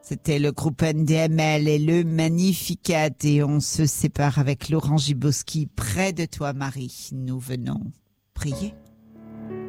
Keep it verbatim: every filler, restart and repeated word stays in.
C'était le groupe N D M L et le Magnificat. Et on se sépare avec Laurent Giboski. Près de toi, Marie, nous venons prier.